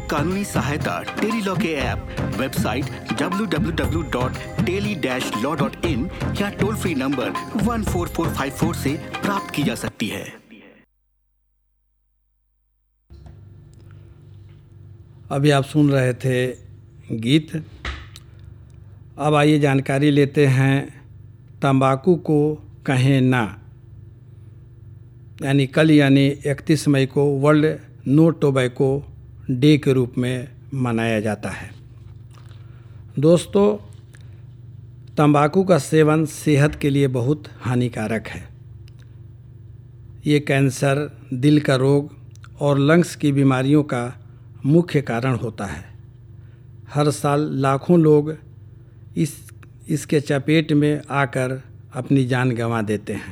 कानूनी सहायता tele law के ऐप, वेबसाइट www.teli-law.in या टोल फ्री नंबर 14454 से प्राप्त की जा सकती है। अभी आप सुन रहे थे गीत। अब आइए जानकारी लेते हैं तंबाकू को कहें ना। यानी कल 31 मई को वर्ल्ड नो टोबैको डे के रूप में मनाया जाता है। दोस्तों, तंबाकू का सेवन सेहत के लिए बहुत हानिकारक है। ये कैंसर, दिल का रोग और लंग्स की बीमारियों का मुख्य कारण होता है। हर साल लाखों लोग इसके चपेट में आकर अपनी जान गंवा देते हैं।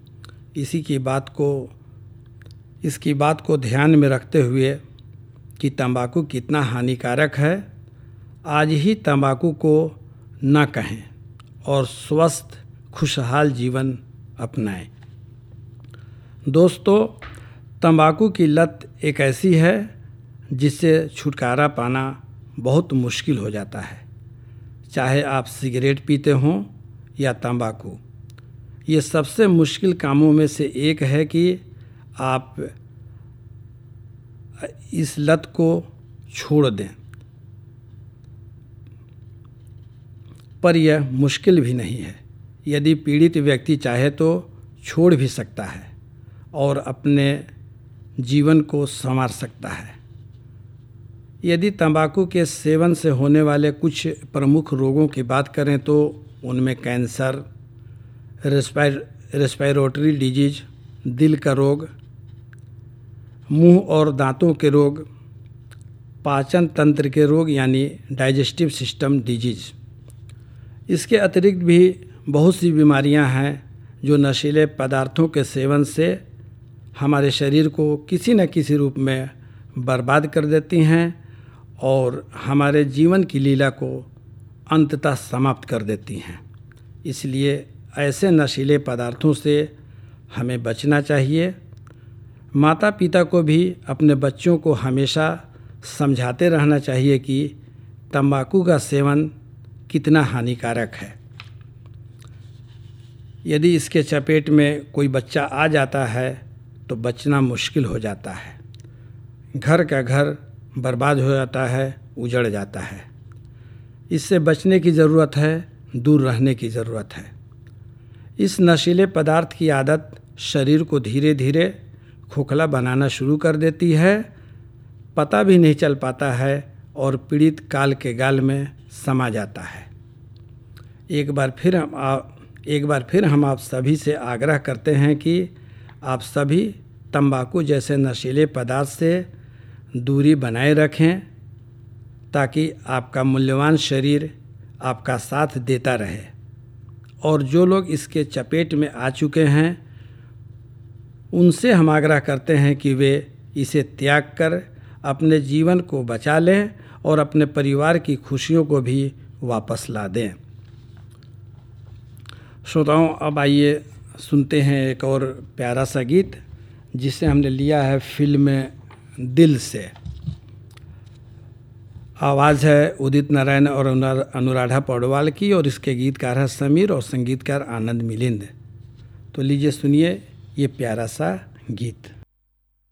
इसकी बात को ध्यान में रखते हुए कि तंबाकू कितना हानिकारक है, आज ही तंबाकू को न कहें और स्वस्थ खुशहाल जीवन अपनाएं। दोस्तों, तंबाकू की लत एक ऐसी है जिससे छुटकारा पाना बहुत मुश्किल हो जाता है। चाहे आप सिगरेट पीते हों या तंबाकू, ये सबसे मुश्किल कामों में से एक है कि आप इस लत को छोड़ दें। पर यह मुश्किल भी नहीं है। यदि पीड़ित व्यक्ति चाहे तो छोड़ भी सकता है और अपने जीवन को संवार सकता है। यदि तंबाकू के सेवन से होने वाले कुछ प्रमुख रोगों की बात करें तो उनमें कैंसर, रेस्पिरेटरी डिजीज, दिल का रोग, मुंह और दांतों के रोग, पाचन तंत्र के रोग यानी डाइजेस्टिव सिस्टम डिजीज। इसके अतिरिक्त भी बहुत सी बीमारियां हैं जो नशीले पदार्थों के सेवन से हमारे शरीर को किसी न किसी रूप में बर्बाद कर देती हैं और हमारे जीवन की लीला को अंततः समाप्त कर देती हैं। इसलिए ऐसे नशीले पदार्थों से हमें बचना चाहिए। माता पिता को भी अपने बच्चों को हमेशा समझाते रहना चाहिए कि तंबाकू का सेवन कितना हानिकारक है। यदि इसके चपेट में कोई बच्चा आ जाता है तो बचना मुश्किल हो जाता है। घर का घर बर्बाद हो जाता है, उजड़ जाता है। इससे बचने की ज़रूरत है, दूर रहने की ज़रूरत है। इस नशीले पदार्थ की आदत शरीर को धीरे धीरे खोखला बनाना शुरू कर देती है, पता भी नहीं चल पाता है और पीड़ित काल के गाल में समा जाता है। एक बार फिर हम आप सभी से आग्रह करते हैं कि आप सभी तंबाकू जैसे नशीले पदार्थ से दूरी बनाए रखें ताकि आपका मूल्यवान शरीर आपका साथ देता रहे। और जो लोग इसके चपेट में आ चुके हैं उनसे हम आग्रह करते हैं कि वे इसे त्याग कर अपने जीवन को बचा लें और अपने परिवार की खुशियों को भी वापस ला दें। श्रोताओं, अब आइए सुनते हैं एक और प्यारा सा गीत जिसे हमने लिया है फिल्म दिल से। आवाज़ है उदित नारायण और अनुराधा पौडवाल की और इसके गीतकार हैं समीर और संगीतकार आनंद मिलिंद। तो लीजिए सुनिए ये प्यारा सा गीत।